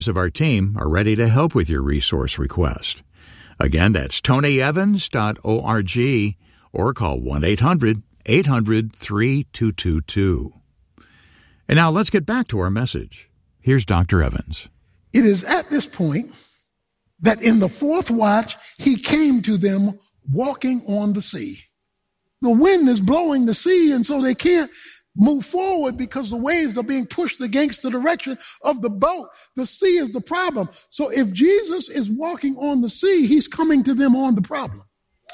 of our team are ready to help with your resource request. Again, that's tonyevans.org or call 1-800-800-3222. And now let's get back to our message. Here's Dr. Evans. It is at this point that in the fourth watch, he came to them walking on the sea. The wind is blowing the sea, and so they can't move forward because the waves are being pushed against the direction of the boat. The sea is the problem. So if Jesus is walking on the sea, he's coming to them on the problem.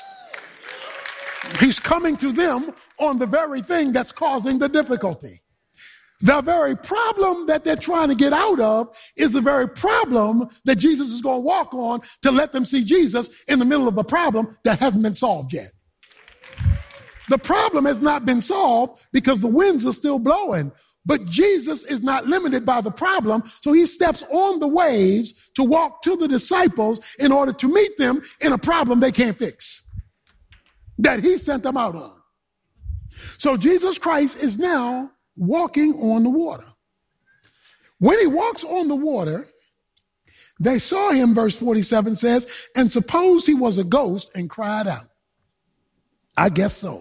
He's coming to them on the very thing that's causing the difficulty. The very problem that they're trying to get out of is the very problem that Jesus is going to walk on to let them see Jesus in the middle of a problem that hasn't been solved yet. The problem has not been solved because the winds are still blowing, but Jesus is not limited by the problem, so he steps on the waves to walk to the disciples in order to meet them in a problem they can't fix, that he sent them out on. So Jesus Christ is now walking on the water. When he walks on the water, they saw him, verse 47 says, and supposed he was a ghost and cried out. I guess so.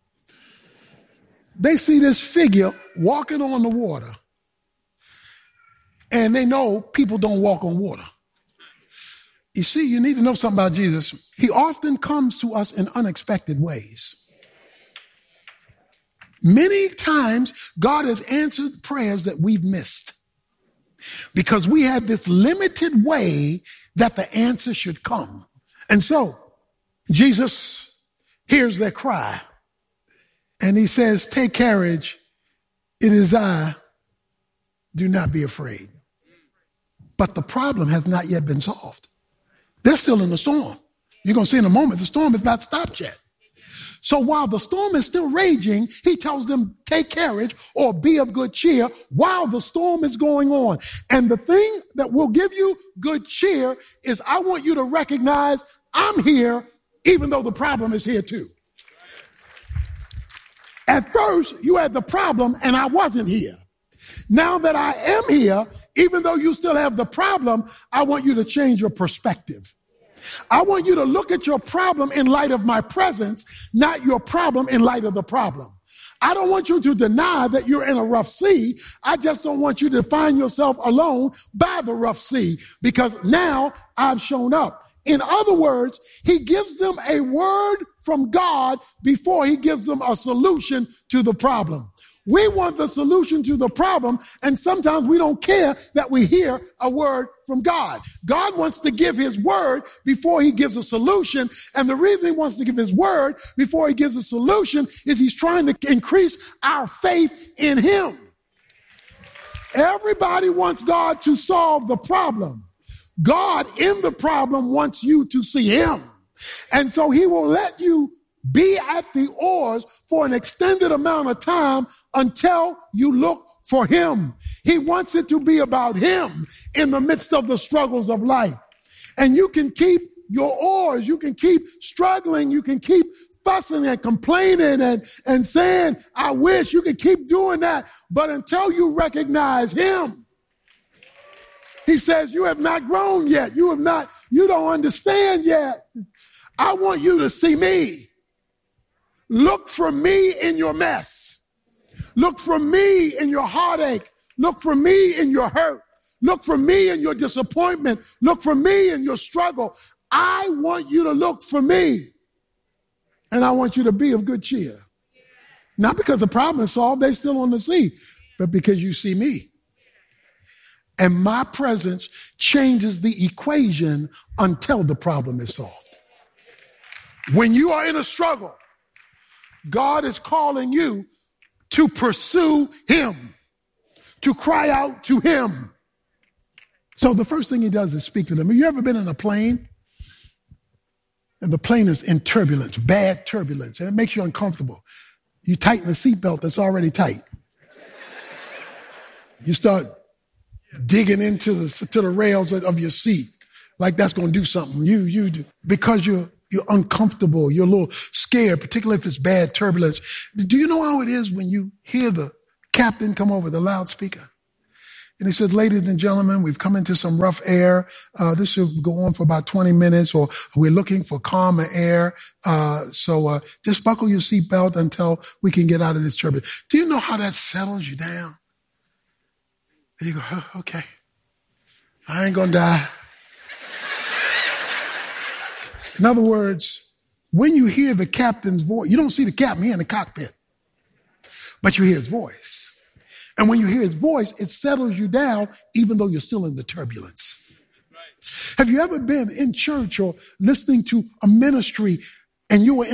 They see this figure walking on the water, and they know people don't walk on water. You see, you need to know something about Jesus. He often comes to us in unexpected ways. Many times, God has answered prayers that we've missed because we had this limited way that the answer should come. And so, Jesus hears their cry. And he says, take courage, it is I, do not be afraid. But the problem has not yet been solved. They're still in the storm. You're going to see in a moment, the storm has not stopped yet. So while the storm is still raging, he tells them, take courage or be of good cheer while the storm is going on. And the thing that will give you good cheer is I want you to recognize I'm here even though the problem is here too. At first, you had the problem and I wasn't here. Now that I am here, even though you still have the problem, I want you to change your perspective. I want you to look at your problem in light of my presence, not your problem in light of the problem. I don't want you to deny that you're in a rough sea. I just don't want you to find yourself alone by the rough sea because now I've shown up. In other words, he gives them a word from God before he gives them a solution to the problem. We want the solution to the problem, and sometimes we don't care that we hear a word from God. God wants to give his word before he gives a solution, and the reason he wants to give his word before he gives a solution is he's trying to increase our faith in him. Everybody wants God to solve the problem. God in the problem wants you to see him. And so he will let you be at the oars for an extended amount of time until you look for him. He wants it to be about him in the midst of the struggles of life. And you can keep your oars, you can keep struggling, you can keep fussing and complaining and saying, I wish. You can keep doing that. But until you recognize him, he says, you have not grown yet. You don't understand yet. I want you to see me. Look for me in your mess. Look for me in your heartache. Look for me in your hurt. Look for me in your disappointment. Look for me in your struggle. I want you to look for me. And I want you to be of good cheer. Not because the problem is solved, they're still on the sea, but because you see me. And my presence changes the equation until the problem is solved. When you are in a struggle, God is calling you to pursue him, to cry out to him. So the first thing he does is speak to them. Have you ever been in a plane? And the plane is in turbulence, bad turbulence, and it makes you uncomfortable. You tighten the seatbelt that's already tight. You start digging into the rails of your seat like that's going to do something. You do, because you're uncomfortable. You're a little scared, particularly if it's bad turbulence. Do you know how it is when you hear the captain come over the loudspeaker? And he said, ladies and gentlemen, we've come into some rough air. This should go on for about 20 minutes, or we're looking for calmer air. So just buckle your seatbelt until we can get out of this turbulence. Do you know how that settles you down? And you go, oh, okay, I ain't going to die. In other words, when you hear the captain's voice, you don't see the captain here in the cockpit, but you hear his voice. And when you hear his voice, it settles you down, even though you're still in the turbulence. Have you ever been in church or listening to a ministry and you were in